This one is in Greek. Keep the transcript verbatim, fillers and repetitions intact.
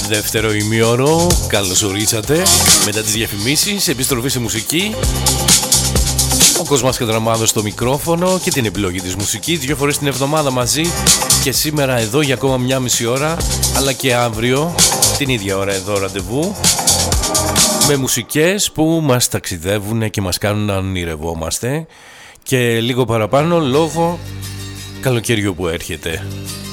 Δεύτερο ημίωρο, καλώς ορίσατε. Μετά τις διαφημίσεις, επιστροφή σε μουσική. Ο Κοσμάς Κατραμάδος στο μικρόφωνο και την επιλογή της μουσικής. Δύο φορές την εβδομάδα μαζί. Και σήμερα εδώ για ακόμα μια μισή ώρα. Αλλά και αύριο την ίδια ώρα εδώ ραντεβού. Με μουσικές που μας ταξιδεύουν και μας κάνουν να ονειρευόμαστε. Και λίγο παραπάνω λόγω καλοκαιριού που έρχεται.